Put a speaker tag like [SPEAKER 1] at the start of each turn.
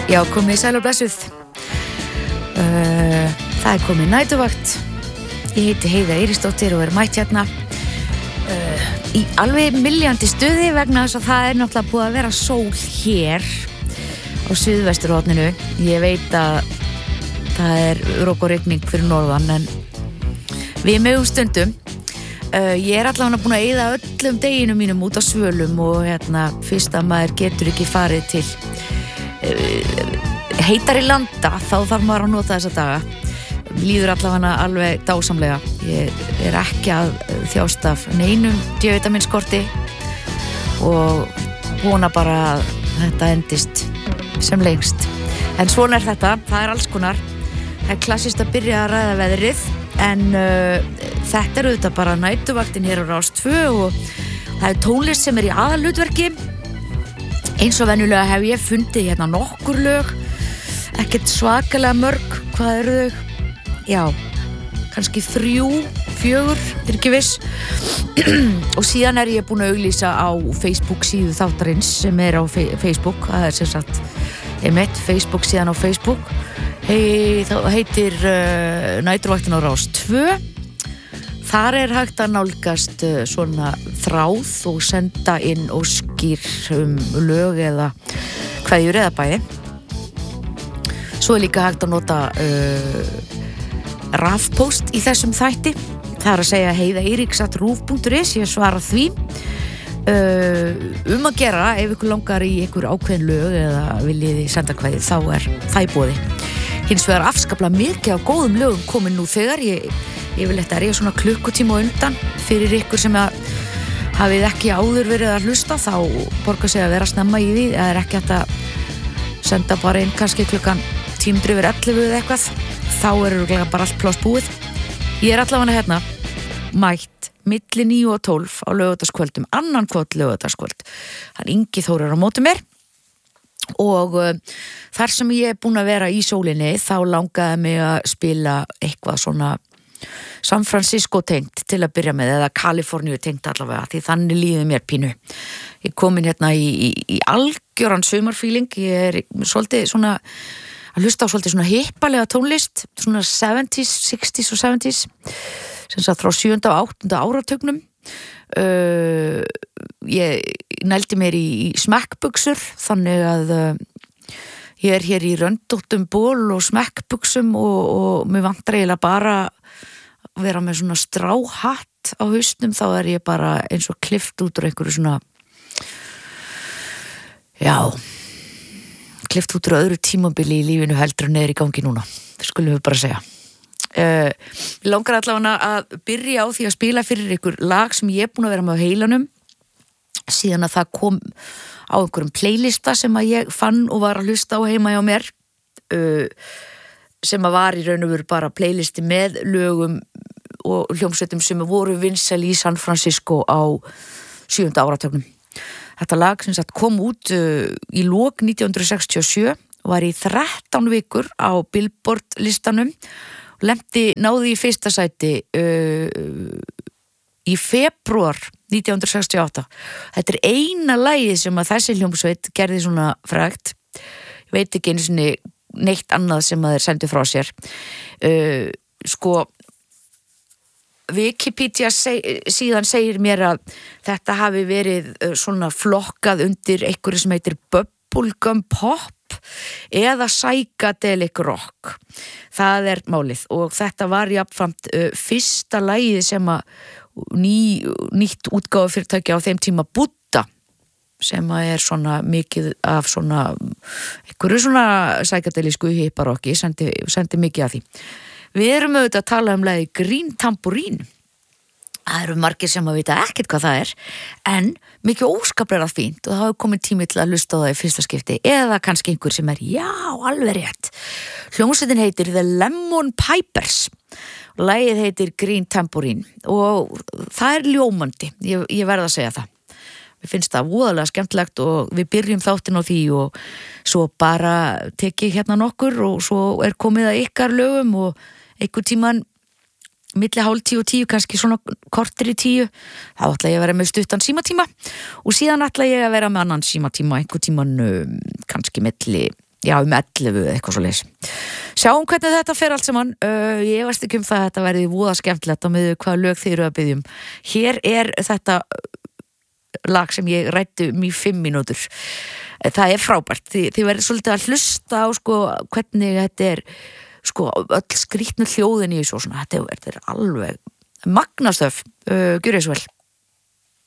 [SPEAKER 1] Já, komið sæl og blessuð. Það komið næturvakt. Ég heiti Heiða Eiríksdóttir og mætt hérna í alveg milljandi stuði vegna þess að það náttúrulega búið að vera sól hér á suðvesturhorninu. Ég veit að það rok og rigning fyrir norðan en við megum stundum. Ég allavega búin að eyða öllum deginum mínum út á svölum og fyrst að maður getur ekki farið til heitari landa þá þarf maður að nota þessa daga. Líður allavega alveg dásamlega. Ég ekki að þjást af neinum D-vitaminskorti og vona bara að þetta endist sem lengst. En svona þetta, það alls konar. Það klassist að byrja að ræða veðrið en þetta auðvitað bara næturvaktin hér á Rás 2 og það tónlist sem í aðalhlutverki. Eins og venjulega hef ég fundið hérna nokkur lög, ekkert svakalega mörg, hvað eru þau? Já, kannski 3, 4, ekki viss. Og síðan ég búin að auglýsa á Facebook síðu þáttarins sem á Facebook, það sem sagt einmitt Facebook síðan á Facebook. Það heitir Næturvaktin á Rás 2. Þar hægt að nálgast svona þráð og senda inn óskir lög eða kveðjur eða bæði. Svo líka hægt að nota rafpost í þessum þætti. Það að segja heiðaeiríks@ruf.is, ég svara því. Að gera ef ykkur langar í ykkur ákveðin lög eða viljiði senda kveðið, þá það í boði. Hins vegar afskaplega mikið af góðum lögum komin nú þegar. Yfirleitt ég svona klukkutíma á undan fyrir ykkur sem hafið ekki áður verið að hlusta, þá borgar sig að vera snemma í því. Það ekki hægt að senda bara inn kannski klukkan 10:11 eða eitthvað. Þá örugglega bara allt pláss búið. Ég allavega hérna mætt milli 9 og 12 á laugardagskvöldum, annan kvöld laugardagskvöld. Hann Ingi Þór á móti mér og þar sem ég búin að vera í sólinni þá langaði mig að spila eitthvað svona San Francisco tengt til að byrja með, eða Kaliforníu tengt allavega, því þannig líður mér pínu. Ég komin hérna í algjöran sumarfíling. Ég svolítið svona að hlusta á svolítið svona hippalega tónlist, svona 70s, 60s og 70s, sem sagt frá 7. og 8. áratugnum. Ég nældi mér í smekkbuxur, þannig að ég hér í röndóttum ból og smekkbuxum og mér vantar eiginlega bara að vera með svona stráhatt á hausnum, þá ég bara eins og klift út úr einhverju svona, já, klift út úr öðru tímabili í lífinu heldur en í gangi núna, skulum við bara segja. Ég langar allavega að byrja á því að spila fyrir ykkur lag sem ég búin að vera með á heilanum síðan að það kom á einhverjum playlista sem að ég fann og var að hlusta á heima hjá mér, sem að var í raun og veru bara playlisti með lögum og hljómsveitum sem voru vinsæl í San Francisco á 7. áratugnum. Þetta lag sem sagt kom út í lok 1967 og var í 13 vikur á Billboard listanum og náði í fyrsta sæti í febrúar 1968. Þetta eina lagið sem að þessi hljómsveit gerði svona frægt. Ég veit ekki einu sinni neitt annað sem að þeir sendu frá sér. Wikipedia síðan segir mér að þetta hafi verið svona flokkað undir einhverju sem heitir bubblegum pop eða psychedelic rock. Það málið og þetta var jafnframt fyrsta lagið sem að nýtt útgáfufyrirtæki á þeim tíma Buddha, sem að svona mikið af svona einhverju svona psychedelisku hipparokki, sendi mikið af því. Við erum auðvitað að tala lagið Green Tambourine. Það eru margir sem að vita ekkert hvað það en mikið óskaplega fínt og það hafi komið tími til að hlusta á það í fyrsta skipti eða kannski einhver sem já, alveg rétt. Hljómsveitin heitir The Lemon Pipers. Lagið heitir Green Tambourine og það ljómandi, ég verð að segja það. Mér finnst það voðalega skemmtilegt og við byrjum þáttinn á því og svo bara tek ég hérna nokkur og svo komið að ykkar lögum og einhver tíman milli 9:30 og 10, kannski svona korter í 10, þá ætla ég að vera með stuttan símatíma og síðan ætla ég að vera með annan símatíma einhver tíman kannski milli já, 11 eitthvað svo leys. Sjáum hvernig þetta fer allt saman. Ég veist ekki það að þetta verði voða skemmtilegt á miðju hvaða lög þið eru að biðja Hér er þetta lag sem ég ræddi í 5 mínútur. Það er frábært. Þið verður svolítið að hlusta á hvernig þetta er öll skrýtnu hljóðin í þessu og svona. Þetta er alveg magnastöf. Gjörið svo vel.